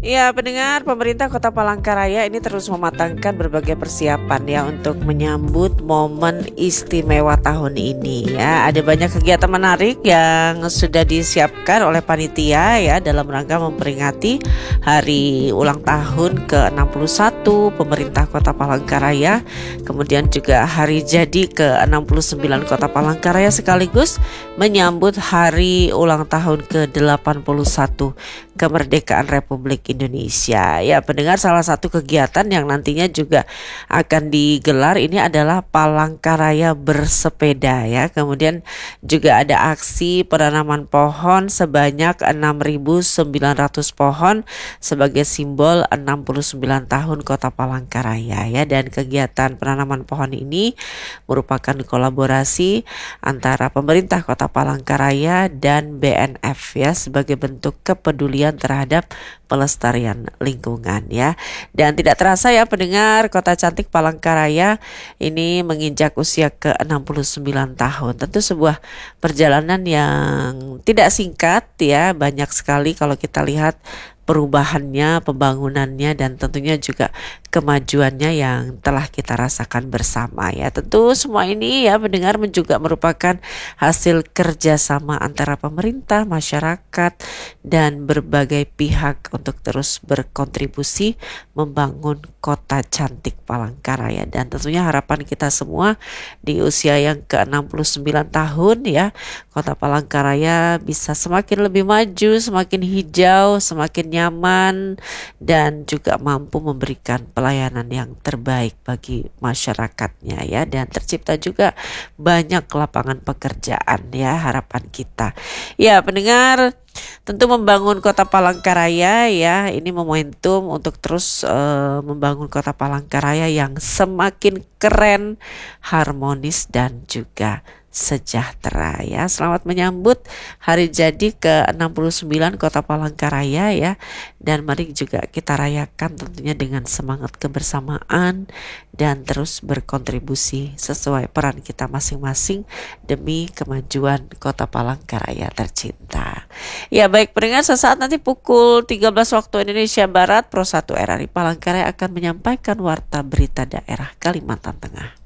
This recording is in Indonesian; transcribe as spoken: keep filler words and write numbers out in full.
Ya, pendengar, pemerintah Kota Palangkaraya ini terus mematangkan berbagai persiapan ya untuk menyambut momen istimewa tahun ini ya. Ada banyak kegiatan menarik yang sudah disiapkan oleh panitia ya dalam rangka memperingati hari ulang tahun ke enam puluh satu pemerintah Kota Palangkaraya, kemudian juga hari jadi ke enam puluh sembilan Kota Palangkaraya sekaligus menyambut hari ulang tahun ke delapan puluh satu kemerdekaan Republik Indonesia. Ya, pendengar, salah satu kegiatan yang nantinya juga akan digelar ini adalah Palangkaraya bersepeda ya. Kemudian juga ada aksi penanaman pohon sebanyak enam ribu sembilan ratus pohon sebagai simbol enam puluh sembilan tahun Kota Palangkaraya ya. Dan kegiatan penanaman pohon ini merupakan kolaborasi antara pemerintah Kota Palangkaraya dan B N F ya sebagai bentuk kepedulian terhadap pelestarian lingkungan ya. Dan tidak terasa ya pendengar, kota cantik Palangkaraya ini menginjak usia ke enam puluh sembilan tahun. Tentu sebuah perjalanan yang tidak singkat ya, banyak sekali kalau kita lihat perubahannya, pembangunannya, dan tentunya juga kemajuannya yang telah kita rasakan bersama ya. Tentu semua ini ya pendengar juga merupakan hasil kerjasama antara pemerintah, masyarakat, dan berbagai pihak untuk terus berkontribusi membangun kota cantik Palangkaraya. Dan tentunya harapan kita semua di usia yang ke enam puluh sembilan tahun ya, kota Palangkaraya bisa semakin lebih maju, semakin hijau, semakin nyaman, dan juga mampu memberikan pelayanan yang terbaik bagi masyarakatnya ya. Dan tercipta juga banyak lapangan pekerjaan ya, harapan kita. Ya pendengar, tentu membangun kota Palangkaraya ya, ini momentum untuk terus uh, membangun kota Palangkaraya yang semakin keren, harmonis, dan juga sejahtera ya. Selamat menyambut hari jadi ke enam puluh sembilan Kota Palangkaraya ya. Dan mari juga kita rayakan tentunya dengan semangat kebersamaan dan terus berkontribusi sesuai peran kita masing-masing demi kemajuan Kota Palangkaraya tercinta. Ya baik pendengar, sesaat nanti pukul tiga belas waktu Indonesia Barat, Pro satu R R I Palangkaraya akan menyampaikan warta berita daerah Kalimantan Tengah.